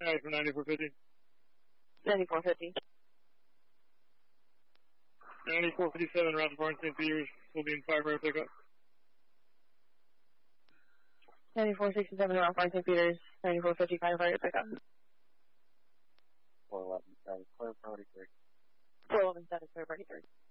Alright, for 9450. 9450. 9457, Roger Barnes, St. Peters, will be in fire fire pickup. 9467, Roger Barnes, St. Peters, 9450, fire pickup. 411, clear priority 3. 411, clear priority 3.